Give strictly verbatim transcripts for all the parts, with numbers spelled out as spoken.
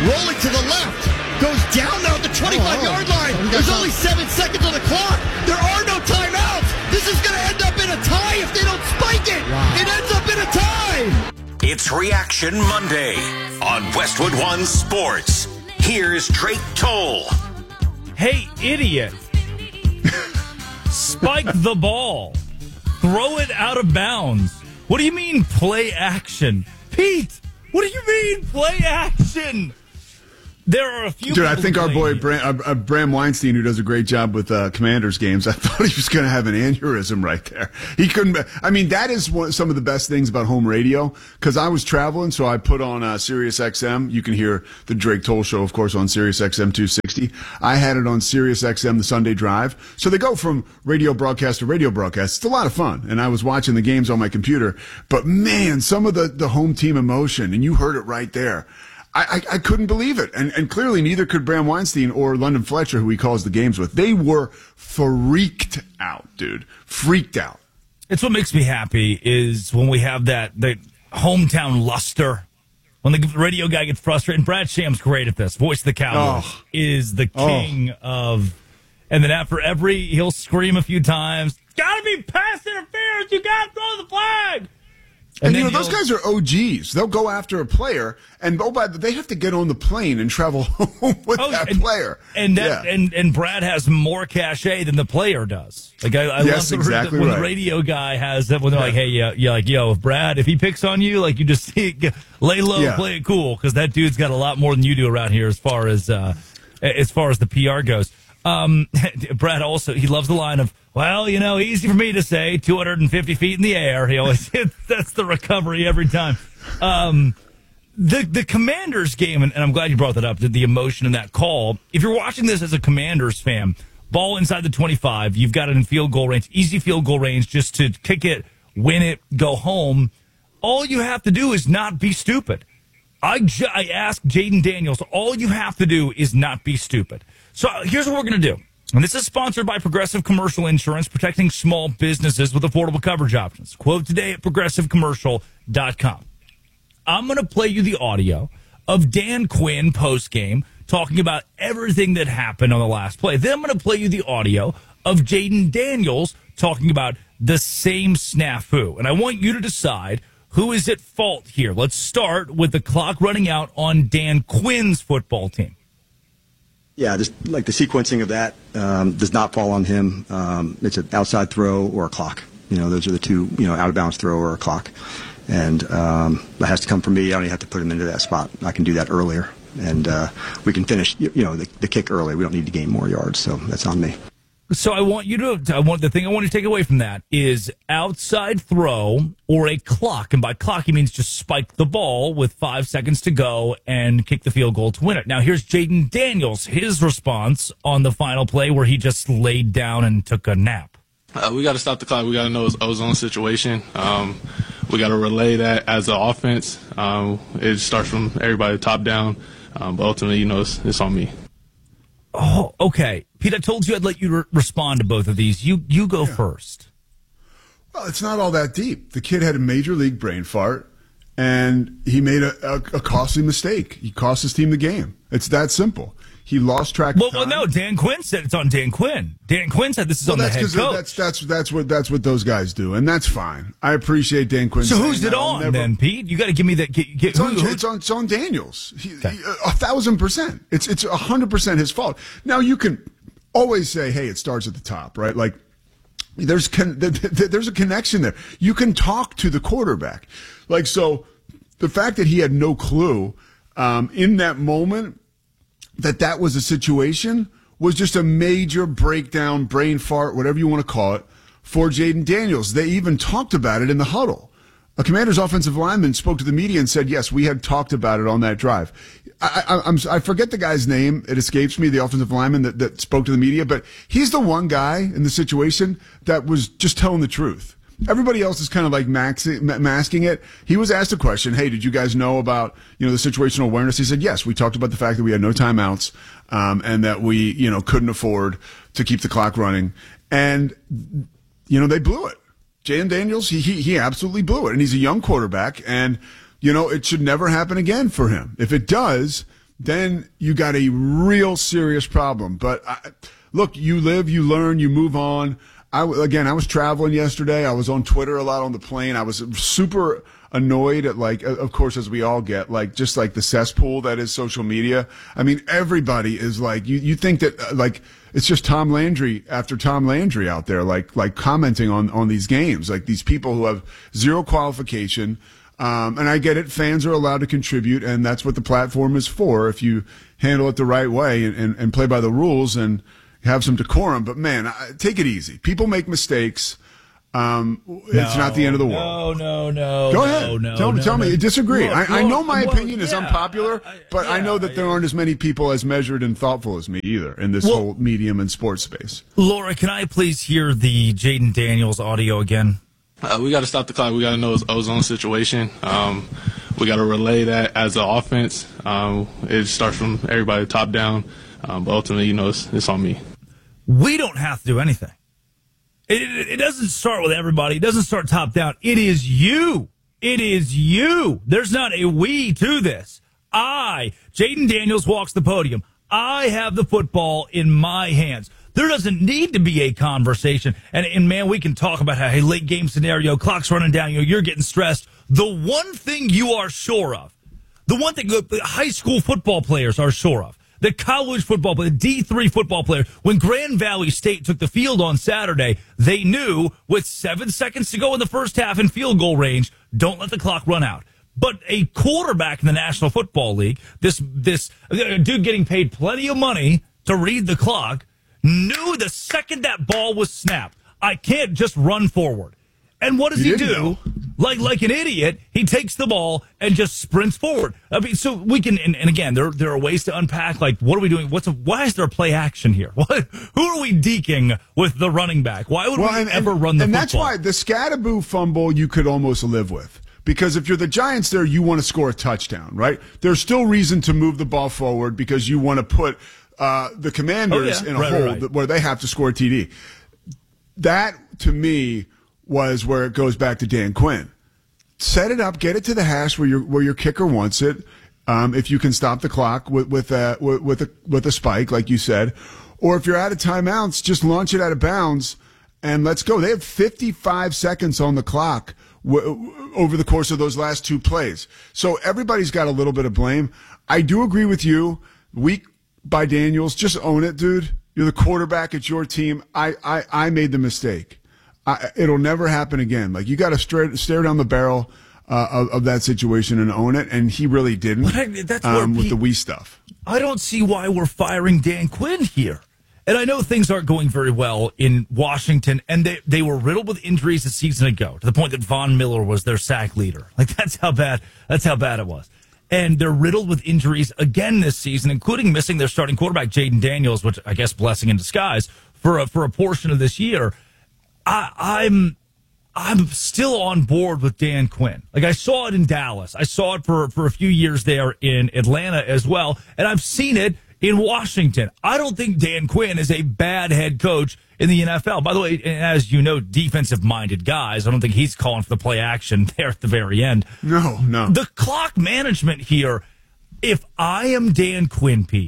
rolling to the left, goes down now at the twenty-five-yard line. There's only seven seconds on the clock. There are no timeouts. This is going to end up in a tie if they don't spike it. Wow. It ends up in a tie. It's Reaction Monday on Westwood One Sports. Here's Drake Toll. Hey, idiot. Spike the ball. Throw it out of bounds. What do you mean play action? Pete, what do you mean play action? There are a few. Dude, I think our boy Bram, uh, Bram Weinstein, who does a great job with uh, Commanders games, I thought he was going to have an aneurysm right there. He couldn't. I mean, that is one, some of the best things about home radio, because I was traveling, so I put on uh, Sirius X M. You can hear the Drake Toll Show, of course, on Sirius X M two sixty. I had it on Sirius X M, the Sunday Drive. So they go from radio broadcast to radio broadcast. It's a lot of fun, and I was watching the games on my computer. But, man, some of the, the home team emotion, and you heard it right there. I, I, I couldn't believe it. And, and clearly neither could Bram Weinstein or London Fletcher, who he calls the games with. They were freaked out, dude. Freaked out. It's what makes me happy is when we have that the hometown luster. When the radio guy gets frustrated. And Brad Sham's great at this. Voice of the Cowboys oh. is the king oh. of. And then after every, he'll scream a few times, gotta be pass interference. You gotta throw the flag. And, and you know, those guys are O Gs. They'll go after a player, and oh, by the they have to get on the plane and travel home with oh, that and, player. And that, yeah. and and Brad has more cachet than the player does. Like I, I yes, love the, exactly when right. the radio guy has that when they're yeah. like, hey, yeah, yeah, like yo, if Brad, if he picks on you, like you just lay low, yeah. play it cool, because that dude's got a lot more than you do around here as far as uh, as far as the P R goes. Um, Brad also, he loves the line of, well, you know, easy for me to say, two hundred fifty feet in the air. He always, that's the recovery every time. Um, the, the Commanders game, and, and I'm glad you brought that up, the, the emotion in that call. If you're watching this as a Commanders fan, ball inside the twenty-five, you've got it in field goal range, easy field goal range, just to kick it, win it, go home. All you have to do is not be stupid. I, j- I asked Jaden Daniels, all you have to do is not be stupid. So here's what we're going to do. And this is sponsored by Progressive Commercial Insurance, protecting small businesses with affordable coverage options. Quote today at progressive commercial dot com. I'm going to play you the audio of Dan Quinn postgame talking about everything that happened on the last play. Then I'm going to play you the audio of Jaden Daniels talking about the same snafu. And I want you to decide who is at fault here. Let's start with the clock running out on Dan Quinn's football team. Yeah, just like the sequencing of that um, does not fall on him. Um, it's an outside throw or a clock. You know, those are the two, you know, out of bounds throw or a clock. And um, that has to come from me. I don't even have to put him into that spot. I can do that earlier. And uh, we can finish, you know, the, the kick early. We don't need to gain more yards. So that's on me. So I want you to, I want the thing I want you to take away from that is outside throw or a clock. And by clock, he means just spike the ball with five seconds to go and kick the field goal to win it. Now here's Jaden Daniels, his response on the final play where he just laid down and took a nap. Uh, we got to stop the clock. We got to know it's ozone situation. Um, we got to relay that as an offense. Um, it starts from everybody top down. Um, but ultimately, you know, it's, it's on me. Oh, okay. Pete, I told you I'd let you re- respond to both of these. You you go yeah. first. Well, it's not all that deep. The kid had a major league brain fart, and he made a, a, a costly mistake. He cost his team the game. It's that simple. He lost track well, of time. Well, no, Dan Quinn said it's on Dan Quinn. Dan Quinn said this is well, on the head coach. That's, that's, that's, what, that's what those guys do, and that's fine. I appreciate Dan Quinn. So who's it that. on never, then, Pete? You got to give me that. Get, get, it's, who, on, who, it's, on, it's on Daniels. He, okay. he, a thousand percent. It's it's a hundred percent his fault. Now you can always say, "Hey, it starts at the top," right? Like there's con- there's a connection there. You can talk to the quarterback, like so. The fact that he had no clue um, in that moment that that was a situation was just a major breakdown, brain fart, whatever you want to call it, for Jaden Daniels. They even talked about it in the huddle. A Commander's offensive lineman spoke to the media and said, yes, we had talked about it on that drive. I, I, I'm, I forget the guy's name. It escapes me, the offensive lineman that, that spoke to the media, but he's the one guy in the situation that was just telling the truth. Everybody else is kind of like maxi- masking it. He was asked a question, hey, did you guys know about, you know, the situational awareness? He said, yes, we talked about the fact that we had no timeouts um, and that we, you know, couldn't afford to keep the clock running. And, you know, they blew it. Jaden Daniels, he, he, he absolutely blew it. And he's a young quarterback. And, you know, it should never happen again for him. If it does, then you got a real serious problem. But I, look, you live, you learn, you move on. I, again, I was traveling yesterday. I was on Twitter a lot on the plane. I was super annoyed at, like, of course, as we all get, like, just like the cesspool that is social media. I mean, everybody is like, you, you think that, uh, like, it's just Tom Landry after Tom Landry out there, like, like commenting on, on these games, like these people who have zero qualification. Um, and I get it. Fans are allowed to contribute, and that's what the platform is for. If you handle it the right way and, and, and play by the rules and have some decorum. But man, I, take it easy. People make mistakes. Um, it's no, not the end of the world. No, no, no. Go no, ahead. No, tell me, no, tell no. me. You disagree. Look, I, look, I know my well, opinion is yeah, unpopular, I, I, but yeah, I know that there aren't as many people as measured and thoughtful as me either in this well, whole medium and sports space. Laura, can I please hear the Jaden Daniels audio again? Uh, we got to stop the clock. We got to know his ozone situation. Um, we got to relay that as an offense. Um, it starts from everybody top down, um, but ultimately, you know, it's, it's on me. We don't have to do anything. It, it, it doesn't start with everybody. It doesn't start top down. It is you. It is you. There's not a we to this. I, Jaden Daniels, walks the podium. I have the football in my hands. There doesn't need to be a conversation. And, and man, we can talk about how, hey, late game scenario, clock's running down, you know, you're getting stressed. The one thing you are sure of, the one thing the high school football players are sure of, the college football player, the D three football player, when Grand Valley State took the field on Saturday, they knew with seven seconds to go in the first half in field goal range, don't let the clock run out. But a quarterback in the National Football League, this this dude getting paid plenty of money to read the clock, knew the second that ball was snapped, I can't just run forward. And what does he, he do? Know. Like like an idiot, he takes the ball and just sprints forward. I mean, so we can, and, and again, there there are ways to unpack. Like, what are we doing? What's a, why is there a play action here? What? Who are we deking with the running back? Why would well, we and, ever and, run the and football? And that's why the Scatterboo fumble you could almost live with. Because if you're the Giants there, you want to score a touchdown, right? There's still reason to move the ball forward because you want to put uh, the Commanders oh, yeah. in a right, hole right, right. where they have to score a T D. That, to me, was where it goes back to Dan Quinn. Set it up, get it to the hash where your where your kicker wants it. Um, if you can stop the clock with with a with, with a with a spike, like you said, or if you're out of timeouts, just launch it out of bounds and let's go. They have fifty-five seconds on the clock w- over the course of those last two plays, so everybody's got a little bit of blame. I do agree with you. Weak by Daniels, just own it, dude. You're the quarterback. It's your team. I I, I made the mistake. I, it'll never happen again. Like, you got to stare, stare down the barrel uh, of, of that situation and own it, and he really didn't. I, that's um, with he, the we stuff. I don't see why we're firing Dan Quinn here. And I know things aren't going very well in Washington, and they, they were riddled with injuries a season ago to the point that Von Miller was their sack leader. Like, that's how bad that's how bad it was. And they're riddled with injuries again this season, including missing their starting quarterback, Jaden Daniels, which I guess blessing in disguise for a, for a portion of this year. I, I'm I'm still on board with Dan Quinn. Like, I saw it in Dallas. I saw it for, for a few years there in Atlanta as well. And I've seen it in Washington. I don't think Dan Quinn is a bad head coach in the N F L. By the way, as you know, defensive-minded guys, I don't think he's calling for the play action there at the very end. No, no. The clock management here, if I am Dan Quinn, Pete,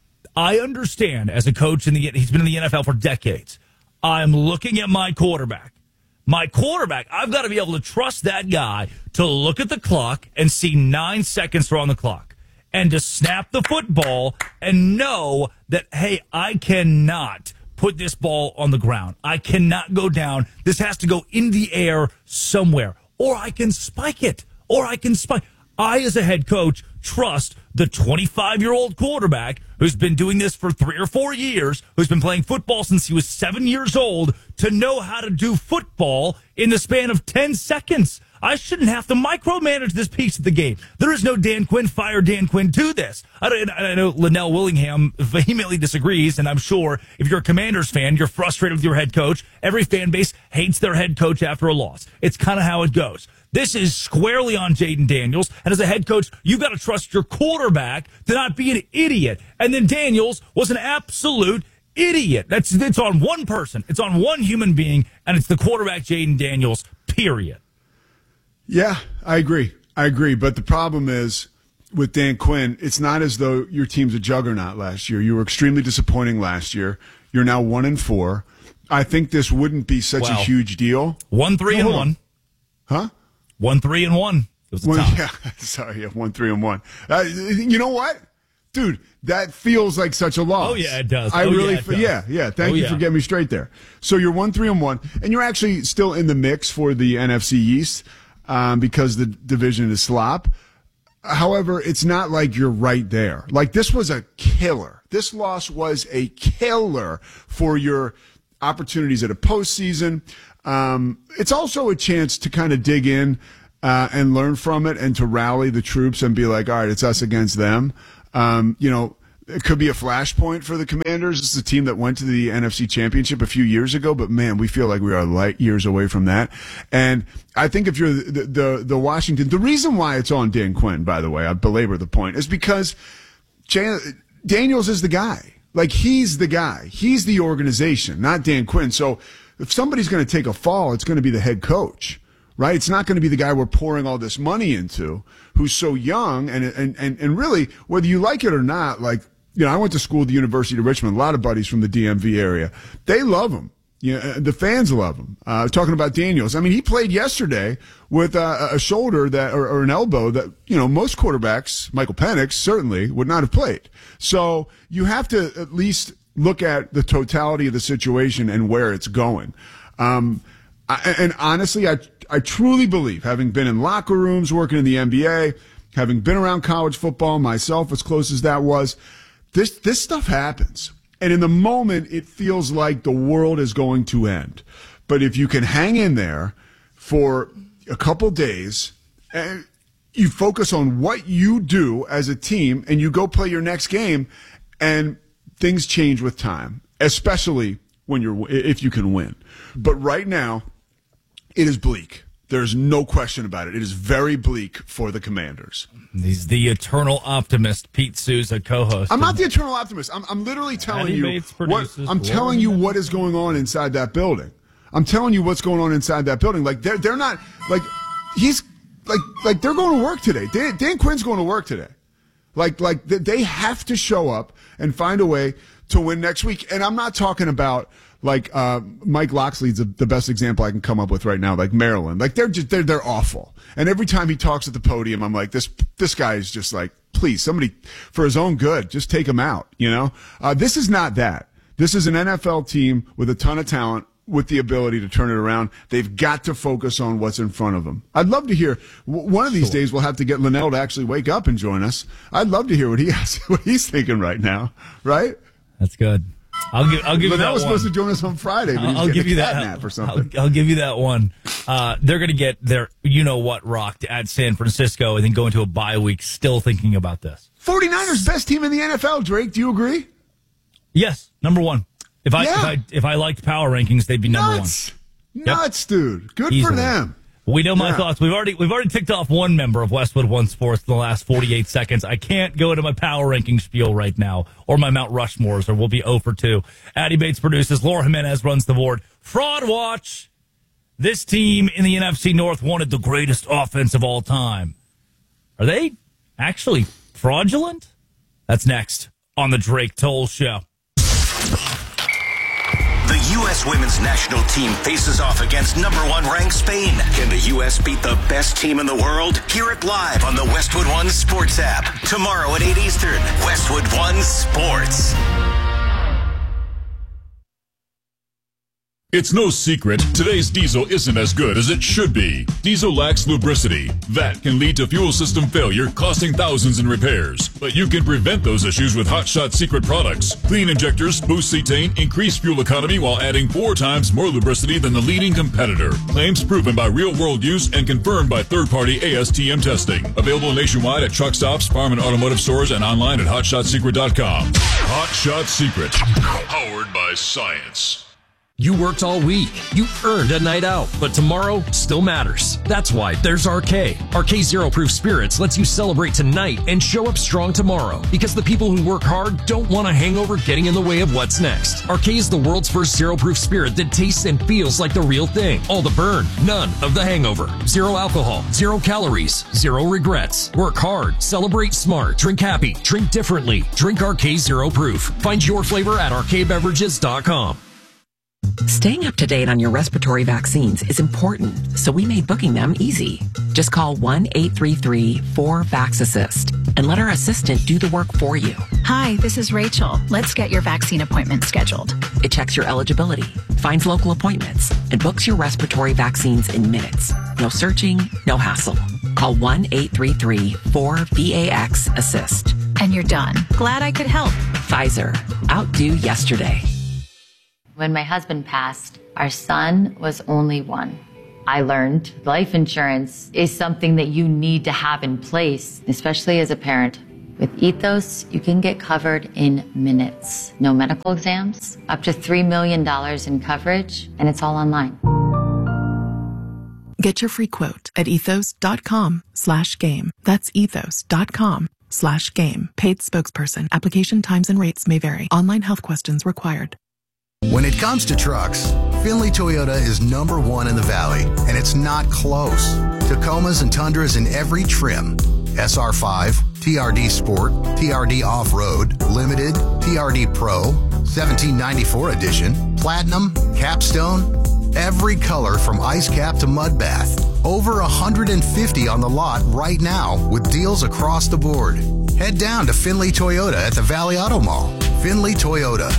I understand as a coach, in the he's been in the N F L for decades. I'm looking at my quarterback. My quarterback, I've got to be able to trust that guy to look at the clock and see nine seconds are on the clock and to snap the football and know that, hey, I cannot put this ball on the ground. I cannot go down. This has to go in the air somewhere. Or I can spike it. Or I can spike. I, as a head coach, trust the twenty-five-year-old quarterback who's been doing this for three or four years, who's been playing football since he was seven years old, to know how to do football in the span of ten seconds. I shouldn't have to micromanage this piece of the game. There is no Dan Quinn, fire Dan Quinn to this. I, don't, I know Linnell Willingham vehemently disagrees, and I'm sure if you're a Commanders fan, you're frustrated with your head coach. Every fan base hates their head coach after a loss. It's kind of how it goes. This is squarely on Jaden Daniels, and as a head coach, you've got to trust your quarterback to not be an idiot. And then Daniels was an absolute idiot. That's it's on one person. It's on one human being, and it's the quarterback, Jaden Daniels, period. Yeah, I agree. I agree. But the problem is with Dan Quinn, it's not as though your team's a juggernaut last year. You were extremely disappointing last year. You're now one and four. I think this wouldn't be such wow. a huge deal. One, three, no, and one. Huh? One, three, and one. It was a one, top. yeah, sorry, yeah, one, three, and one. Uh, you know what? Dude, that feels like such a loss. Oh, yeah, it does. I oh, really, yeah, fe- yeah, yeah. Thank oh, you yeah. for getting me straight there. So you're one, three, and one, and you're actually still in the mix for the N F C East um, because the division is slop. However, it's not like you're right there. Like, this was a killer. This loss was a killer for your opportunities at a postseason. Um, it's also a chance to kind of dig in uh, and learn from it and to rally the troops and be like, all right, it's us against them. Um, you know, it could be a flashpoint for the Commanders. This is a team that went to the N F C Championship a few years ago, but man, we feel like we are light years away from that. And I think if you're the, the, the Washington, the reason why it's on Dan Quinn, by the way, I belabor the point, is because Jan, Daniels is the guy. Like, he's the guy. He's the organization, not Dan Quinn. So if somebody's going to take a fall, it's going to be the head coach, right? It's not going to be the guy we're pouring all this money into, who's so young. And, and, and, and really, whether you like it or not, like, you know, I went to school at the University of Richmond, a lot of buddies from the D M V area. They love him. You know, the fans love him. Uh, talking about Daniels. I mean, he played yesterday with uh, a shoulder that, or, or an elbow that, you know, most quarterbacks, Michael Penix certainly, would not have played. So you have to at least look at the totality of the situation and where it's going. Um, I, and honestly, I, I truly believe, having been in locker rooms, working in the N B A, having been around college football myself, as close as that was, this, this stuff happens. And in the moment, it feels like the world is going to end. But if you can hang in there for a couple days, and you focus on what you do as a team, and you go play your next game, and things change with time, especially when you're if you can win. But right now, it is bleak. There's no question about it. It is very bleak for the Commanders. He's the eternal optimist, Pete Souza, co-host. I'm not the eternal optimist. I'm, I'm literally telling you what I'm telling you what is going on inside that building. I'm telling you what's going on inside that building. Like, they're they're not like he's like like they're going to work today. Dan, Dan Quinn's going to work today. Like like they have to show up and find a way to win next week. And I'm not talking about like uh, Mike Loxley's the, the best example I can come up with right now. Like Maryland, like they're just they're they're awful. And every time he talks at the podium, I'm like, this this guy is just like, please, somebody for his own good, just take him out. You know, uh, this is not that. This is an N F L team with a ton of talent, with the ability to turn it around. They've got to focus on what's in front of them. I'd love to hear, one of these sure. days we'll have to get Linnell to actually wake up and join us. I'd love to hear what he has, what he's thinking right now, right? That's good. I'll give, I'll give Linnell you that was one. supposed to join us on Friday, but I'll, I'll give you that. Or something. I'll, I'll give you that one. Uh, they're going to get their, you know what, rocked at San Francisco and then go into a bye week still thinking about this. 49ers best team in the N F L, Drake. Do you agree? Yes, number one. If I, yeah. if I if I liked power rankings, they'd be number Nuts. one. Nuts, yep. dude. Good Easily. for them. We know my yeah. thoughts. We've already we've already ticked off one member of Westwood One Sports in the last forty-eight seconds. I can't go into my power ranking spiel right now or my Mount Rushmores, or we'll be zero for two. Addy Bates produces. Laura Jimenez runs the board. Fraud Watch. This team in the N F C North wanted the greatest offense of all time. Are they actually fraudulent? That's next on the Drake Toll Show. The U S women's national team faces off against number one ranked Spain. Can the U S beat the best team in the world? Hear it live on the Westwood One Sports app. Tomorrow at eight Eastern. Westwood One Sports. It's no secret, today's diesel isn't as good as it should be. Diesel lacks lubricity. That can lead to fuel system failure, costing thousands in repairs. But you can prevent those issues with Hot Shot Secret products. Clean injectors boost cetane, increase fuel economy while adding four times more lubricity than the leading competitor. Claims proven by real-world use and confirmed by third-party A S T M testing. Available nationwide at truck stops, farm and automotive stores, and online at hot shot secret dot com. Hot Shot Secret. Powered by science. You worked all week. You earned a night out, but tomorrow still matters. That's why there's R K. R K Zero Proof Spirits lets you celebrate tonight and show up strong tomorrow, because the people who work hard don't want a hangover getting in the way of what's next. R K is the world's first zero proof spirit that tastes and feels like the real thing. All the burn, none of the hangover. Zero alcohol, zero calories, zero regrets. Work hard, celebrate smart, drink happy, drink differently. Drink R K Zero Proof. Find your flavor at R K beverages dot com. Staying up to date on your respiratory vaccines is important, so we made booking them easy. Just call one eight three three four vax assist and let our assistant do the work for you. Hi, this is Rachel. Let's get your vaccine appointment scheduled. It checks your eligibility, finds local appointments, and books your respiratory vaccines in minutes. No searching, no hassle. Call one eight three three four V A X assist. And you're done. Glad I could help. Pfizer. Outdo yesterday. When my husband passed, our son was only one. I learned life insurance is something that you need to have in place, especially as a parent. With Ethos, you can get covered in minutes. No medical exams, up to three million dollars in coverage, and it's all online. Get your free quote at ethos.com slash game. That's ethos.com slash game. Paid spokesperson. Application times and rates may vary. Online health questions required. When it comes to trucks, Findlay Toyota is number one in the Valley, and it's not close. Tacomas and Tundras in every trim. S R five, T R D Sport, T R D Off-Road, Limited, T R D Pro, seventeen ninety-four Edition, Platinum, Capstone, every color from ice cap to mud bath. Over one hundred fifty on the lot right now with deals across the board. Head down to Findlay Toyota at the Valley Auto Mall. Findlay Toyota.